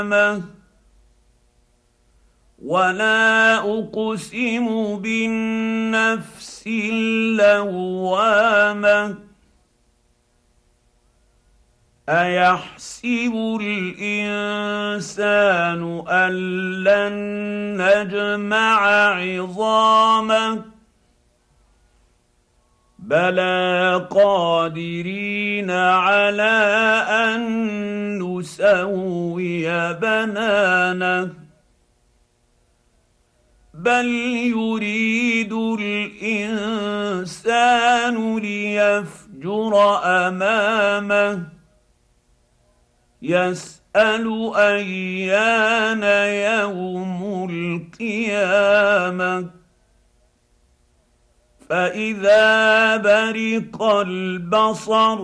ولا اقسم بالنفس اللوامه ايحسب الانسان ان لن نجمع عظامه بلى قادرين على ان نسوي بنانه بل يريد الانسان ليفجر امامه يسال ايان يوم القيامه فاذا برق البصر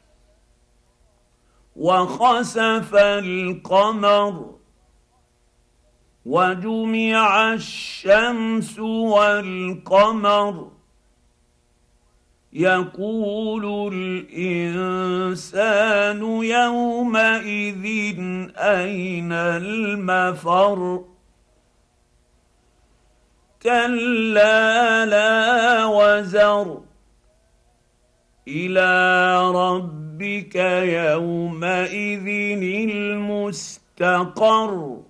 وخسف القمر وجمع الشمس والقمر يقول الانسان يومئذ اين المفر كلا لا وزر الى ربك يومئذ المستقر